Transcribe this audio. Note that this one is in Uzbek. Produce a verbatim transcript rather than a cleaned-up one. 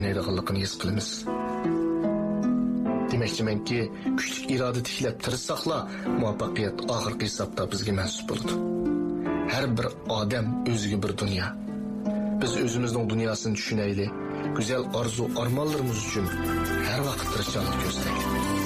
neydiganligini his qilamiz. Demoqchimanki, kuchli iroda tiklab tirishsaqla, muvaffaqiyat oxirgi hisobda bizga mansub bo'ladi. Har bir odam o'ziga bir dunyo. Biz o'zimizning dunyosini tushunaylik. Go'zal orzu, armonlarimiz uchun har vaqt tirishchilik ko'rsataylik.